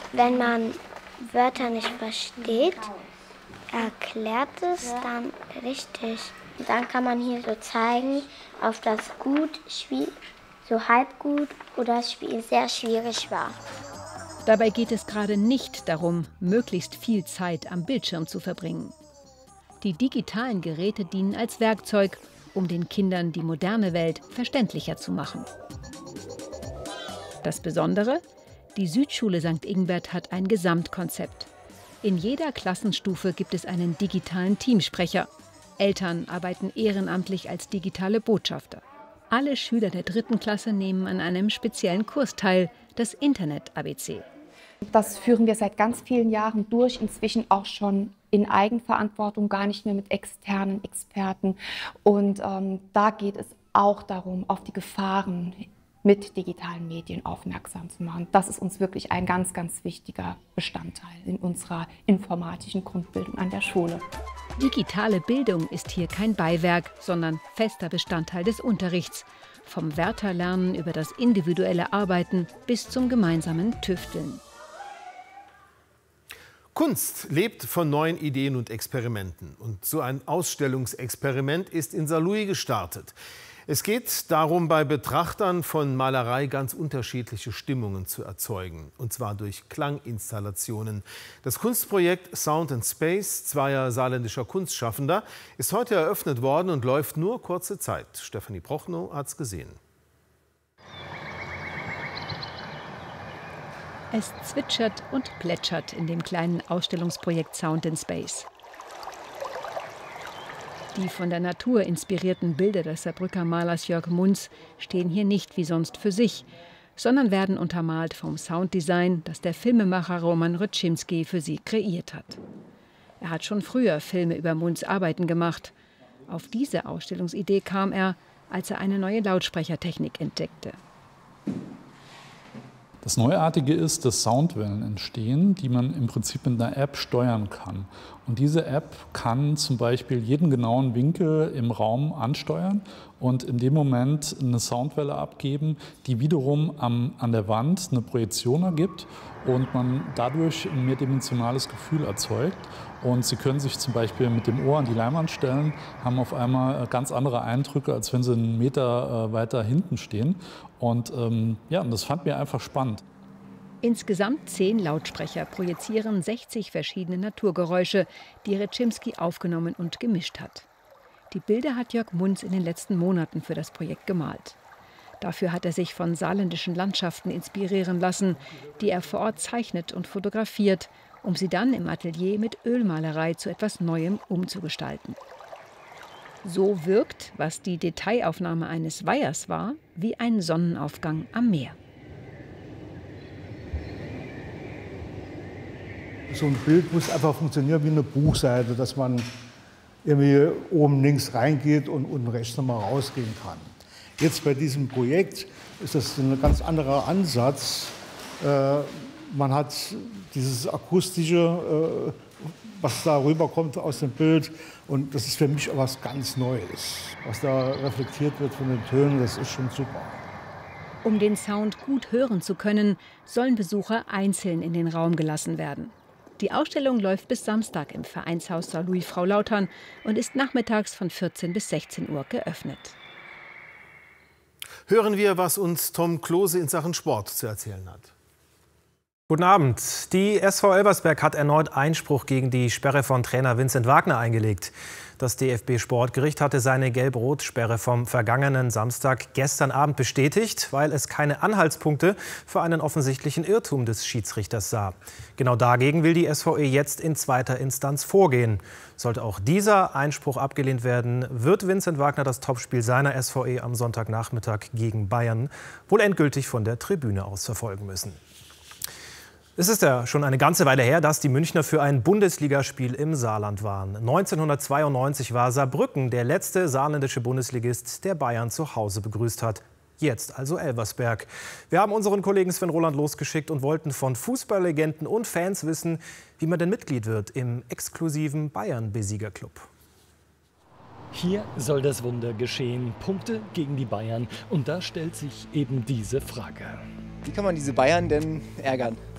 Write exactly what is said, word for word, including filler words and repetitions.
Wenn man Wörter nicht versteht, erklärt es dann richtig. Dann kann man hier so zeigen, ob das gut, so halb gut oder das Spiel sehr schwierig war. Dabei geht es gerade nicht darum, möglichst viel Zeit am Bildschirm zu verbringen. Die digitalen Geräte dienen als Werkzeug, um den Kindern die moderne Welt verständlicher zu machen. Das Besondere? Die Südschule Sankt Ingbert hat ein Gesamtkonzept. In jeder Klassenstufe gibt es einen digitalen Teamsprecher. Eltern arbeiten ehrenamtlich als digitale Botschafter. Alle Schüler der dritten Klasse nehmen an einem speziellen Kurs teil, das Internet-A B C. Das führen wir seit ganz vielen Jahren durch, inzwischen auch schon in Eigenverantwortung, gar nicht mehr mit externen Experten. Und ähm, da geht es auch darum, auf die Gefahren mit digitalen Medien aufmerksam zu machen. Das ist uns wirklich ein ganz, ganz wichtiger Bestandteil in unserer informatischen Grundbildung an der Schule. Digitale Bildung ist hier kein Beiwerk, sondern fester Bestandteil des Unterrichts. Vom Wörterlernen über das individuelle Arbeiten bis zum gemeinsamen Tüfteln. Kunst lebt von neuen Ideen und Experimenten. Und so ein Ausstellungsexperiment ist in Saarlouis gestartet. Es geht darum, bei Betrachtern von Malerei ganz unterschiedliche Stimmungen zu erzeugen. Und zwar durch Klanginstallationen. Das Kunstprojekt Sound and Space zweier saarländischer Kunstschaffender ist heute eröffnet worden und läuft nur kurze Zeit. Stefanie Prochnow hat's gesehen. Es zwitschert und plätschert in dem kleinen Ausstellungsprojekt Sound and Space. Die von der Natur inspirierten Bilder des Saarbrücker Malers Jörg Munz stehen hier nicht wie sonst für sich, sondern werden untermalt vom Sounddesign, das der Filmemacher Roman Ryczimski für sie kreiert hat. Er hat schon früher Filme über Munz Arbeiten gemacht. Auf diese Ausstellungsidee kam er, als er eine neue Lautsprechertechnik entdeckte. Das Neuartige ist, dass Soundwellen entstehen, die man im Prinzip mit einer App steuern kann. Und diese App kann zum Beispiel jeden genauen Winkel im Raum ansteuern und in dem Moment eine Soundwelle abgeben, die wiederum am, an der Wand eine Projektion ergibt und man dadurch ein mehrdimensionales Gefühl erzeugt. Und Sie können sich zum Beispiel mit dem Ohr an die Leinwand stellen, haben auf einmal ganz andere Eindrücke, als wenn Sie einen Meter weiter hinten stehen. Und ähm, ja, das fand mir einfach spannend. Insgesamt zehn Lautsprecher projizieren sechzig verschiedene Naturgeräusche, die Ryczimski aufgenommen und gemischt hat. Die Bilder hat Jörg Munz in den letzten Monaten für das Projekt gemalt. Dafür hat er sich von saarländischen Landschaften inspirieren lassen, die er vor Ort zeichnet und fotografiert, um sie dann im Atelier mit Ölmalerei zu etwas Neuem umzugestalten. So wirkt, was die Detailaufnahme eines Weihers war, wie ein Sonnenaufgang am Meer. So ein Bild muss einfach funktionieren wie eine Buchseite, dass man irgendwie oben links reingeht und unten rechts nochmal rausgehen kann. Jetzt bei diesem Projekt ist das ein ganz anderer Ansatz. Äh, man hat dieses akustische, äh, was da rüberkommt aus dem Bild. Und das ist für mich auch was ganz Neues. Was da reflektiert wird von den Tönen, das ist schon super. Um den Sound gut hören zu können, sollen Besucher einzeln in den Raum gelassen werden. Die Ausstellung läuft bis Samstag im Vereinshaus Saarlouis Frau Lautern und ist nachmittags von vierzehn bis sechzehn Uhr geöffnet. Hören wir, was uns Tom Klose in Sachen Sport zu erzählen hat. Guten Abend. Die S V Elversberg hat erneut Einspruch gegen die Sperre von Trainer Vincent Wagner eingelegt. Das D F B-Sportgericht hatte seine Gelb-Rot-Sperre vom vergangenen Samstag gestern Abend bestätigt, weil es keine Anhaltspunkte für einen offensichtlichen Irrtum des Schiedsrichters sah. Genau dagegen will die S V E jetzt in zweiter Instanz vorgehen. Sollte auch dieser Einspruch abgelehnt werden, wird Vincent Wagner das Topspiel seiner S V E am Sonntagnachmittag gegen Bayern wohl endgültig von der Tribüne aus verfolgen müssen. Es ist ja schon eine ganze Weile her, dass die Münchner für ein Bundesligaspiel im Saarland waren. neunzehnhundertzweiundneunzig war Saarbrücken der letzte saarländische Bundesligist, der Bayern zu Hause begrüßt hat. Jetzt also Elversberg. Wir haben unseren Kollegen Sven Roland losgeschickt und wollten von Fußballlegenden und Fans wissen, wie man denn Mitglied wird im exklusiven Bayern-Besiegerclub. Hier soll das Wunder geschehen. Punkte gegen die Bayern. Und da stellt sich eben diese Frage. Wie kann man diese Bayern denn ärgern?